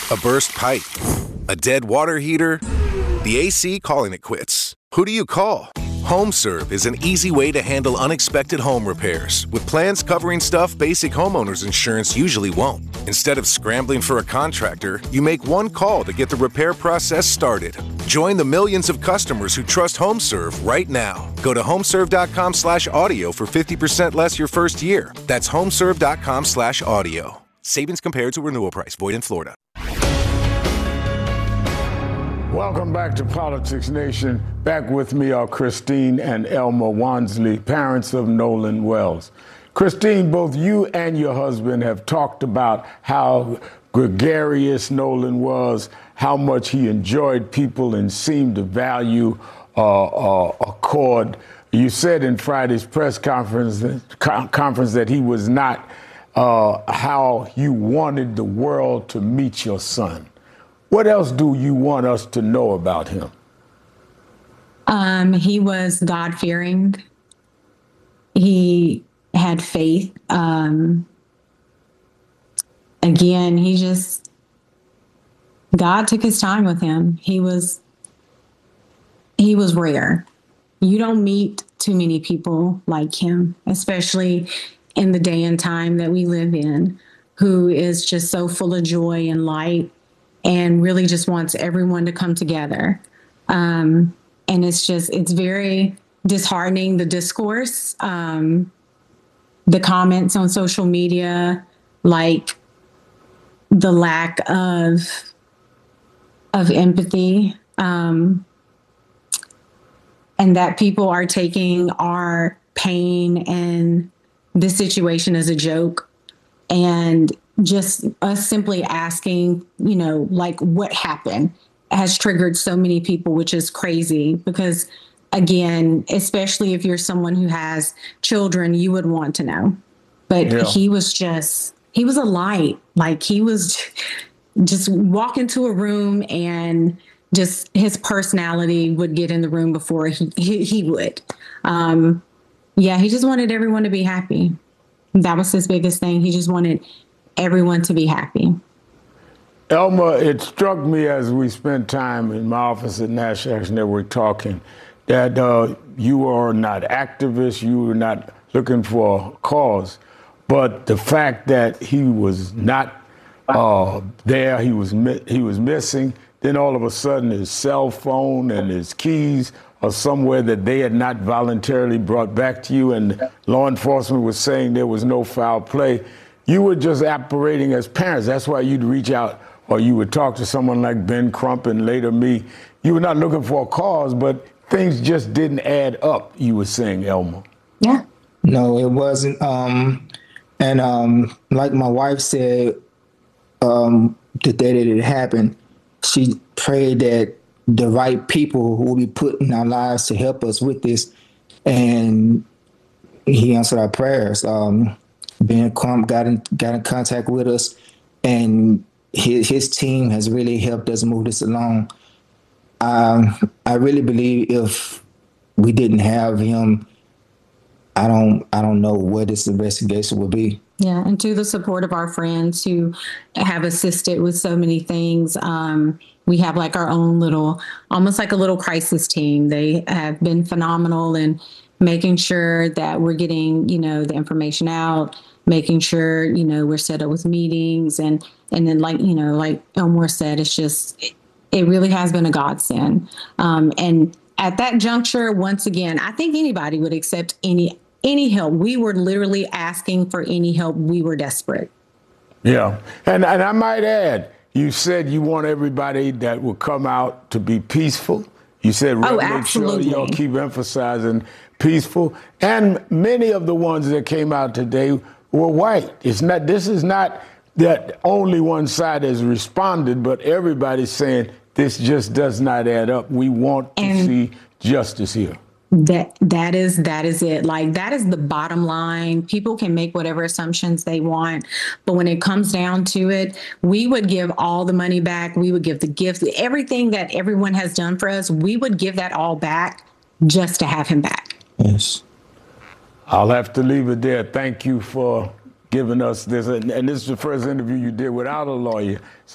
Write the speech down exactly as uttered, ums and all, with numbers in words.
A burst pipe? A dead water heater? The A C calling it quits? Who do you call? HomeServe is an easy way to handle unexpected home repairs with plans covering stuff basic homeowners insurance usually won't. Instead of scrambling for a contractor, you make one call to get the repair process started. Join the millions of customers who trust HomeServe right now. Go to homeserve.com slash audio for fifty percent less your first year. That's homeserve.com slash audio. Savings compared to renewal price. Void in Florida. Welcome back to Politics Nation. Back with me are Christine and Elma Wamsley, parents of Nolan Wells. Christine, both you and your husband have talked about how gregarious Nolan was, how much he enjoyed people and seemed to value uh, uh, accord. You said in Friday's press conference, conference that he was not uh, how you wanted the world to meet your son. What else do you want us to know about him? Um, he was God-fearing. He had faith. Um, again, he just, God took his time with him. He was, he was rare. You don't meet too many people like him, especially in the day and time that we live in, who is just so full of joy and light and really just wants everyone to come together. Um, and it's just, it's very disheartening, the discourse, um, the comments on social media, like the lack of, of empathy, um, and that people are taking our pain and this situation as a joke. And just us simply asking, you know, like what happened has triggered so many people, which is crazy because, again, especially if you're someone who has children, you would want to know. But yeah. he was just, he was a light. Like he was just walk into a room and just his personality would get in the room before he, he, he would. Um, yeah, he just wanted everyone to be happy. That was his biggest thing. He just wanted everyone to be happy. Elma, it struck me as we spent time in my office at National Action Network talking that uh, you are not activists, you were not looking for a cause, but the fact that he was not uh, there, he was mi- he was missing, then all of a sudden his cell phone and his keys are somewhere that they had not voluntarily brought back to you, and law enforcement was saying there was no foul play. You were just operating as parents. That's why you'd reach out or you would talk to someone like Ben Crump and later me. You were not looking for a cause, but things just didn't add up, you were saying, Elma. Yeah. No, it wasn't. Um, and um, like my wife said, um, the day that it happened, she prayed that the right people who will be put in our lives to help us with this. And he answered our prayers. Um, Ben Crump got in, got in contact with us, and his, his team has really helped us move this along. Um, I really believe if we didn't have him, I don't, I don't know what this investigation would be. Yeah, and to the support of our friends who have assisted with so many things. Um, we have like our own little, almost like a little crisis team. They have been phenomenal in making sure that we're getting, you know, the information out, making sure, you know, we're set up with meetings. And, and then like, you know, like Elmore said, it's just, it, it really has been a godsend. Um, and at that juncture, once again, I think anybody would accept any any help. We were literally asking for any help. We were desperate. Yeah. And, and I might add, you said you want everybody that will come out to be peaceful. You said, oh, absolutely. Y'all keep emphasizing peaceful. And many of the ones that came out today were white. It's not, this is not that only one side has responded, but everybody's saying this just does not add up. We want to and see justice here. That that is that is it. Like that is the bottom line. People can make whatever assumptions they want, but when it comes down to it, we would give all the money back. We would give the gifts, everything that everyone has done for us. We would give that all back just to have him back. Yes. I'll have to leave it there. Thank you for giving us this, and this is the first interview you did without a lawyer.